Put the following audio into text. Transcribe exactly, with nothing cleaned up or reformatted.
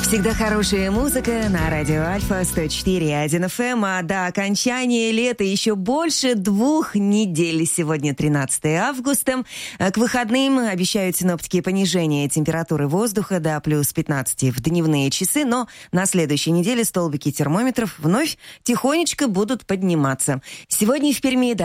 Всегда хорошая музыка на радио Альфа сто четыре и один эф эм, а до окончания лета еще больше двух недель. Сегодня тринадцатое августа. К выходным обещают синоптики понижение температуры воздуха до плюс пятнадцать в дневные часы, но на следующей неделе столбики термометров вновь тихонечко будут подниматься. Сегодня в Перми